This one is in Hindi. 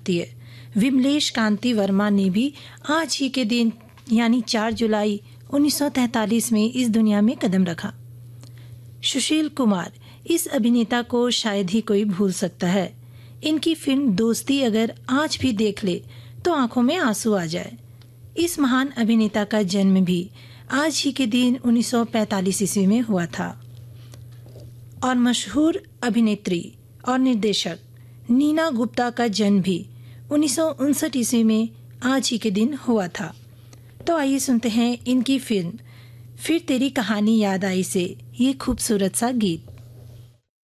भारतीय विमलेश कांति वर्मा ने भी आज ही के दिन यानी 4 जुलाई 1943 में इस दुनिया में कदम रखा। सुशील कुमार, इस अभिनेता को शायद ही कोई भूल सकता है। इनकी फिल्म दोस्ती अगर आज भी देख ले तो आंखों में आंसू आ जाए। इस महान अभिनेता का जन्म भी आज ही के दिन 1945 ईस्वी में हुआ था और मशहूर अभिनेत्री और निर्देशक नीना गुप्ता का जन्म भी 1959 ईस्वी में आज ही के दिन हुआ था। तो आइए सुनते हैं इनकी फिल्म फिर तेरी कहानी याद आई से ये खूबसूरत सा गीत।